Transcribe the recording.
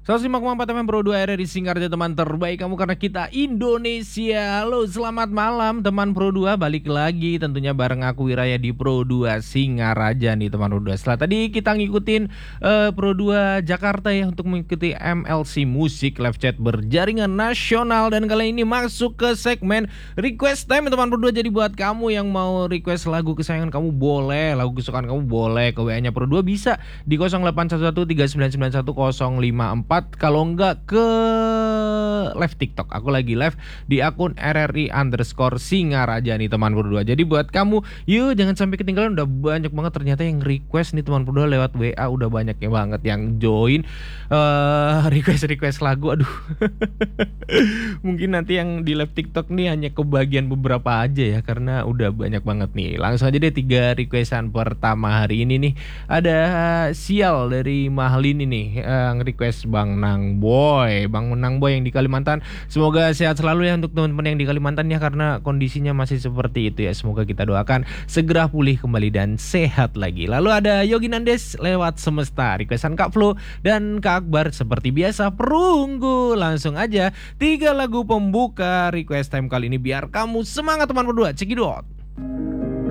105,4 FM Pro 2 RRI Singkarjo, teman terbaik kamu karena kita Indonesia. Halo, selamat malam teman Pro 2, balik lagi tentunya bareng aku Wiraya di Pro 2 Singaraja nih teman Pro 2. Setelah tadi kita ngikutin Pro 2 Jakarta ya untuk mengikuti MLC Musik Live Chat berjaringan nasional, dan kali ini masuk ke segmen Request Time teman Pro 2. Jadi buat kamu yang mau request lagu kesayangan kamu boleh, lagu kesukaan kamu boleh, ke WA-nya Pro 2 bisa di 08113991 054. Kalau enggak ke live TikTok, aku lagi live di akun RRI_Singaraja nih teman berdua. Jadi buat kamu, yuk jangan sampai ketinggalan. Udah banyak banget ternyata yang request nih teman berdua lewat WA, udah banyak banget yang join request lagu. Aduh mungkin nanti yang di live TikTok nih hanya kebagian beberapa aja ya, karena udah banyak banget nih. Langsung aja deh 3 requestan pertama hari ini nih. Ada Sial dari Mahlin ini yang request Bang Nang Boy yang di Kalimantan. Semoga sehat selalu ya untuk teman-teman yang di Kalimantan ya, karena kondisinya masih seperti itu ya. Semoga kita doakan segera pulih kembali dan sehat lagi. Lalu ada Yogi Nandes lewat Semesta, requestan Kak Flo dan Kak Akbar seperti biasa perunggu. Langsung aja 3 lagu pembuka Request Time kali ini biar kamu semangat teman berdua. Cekidot.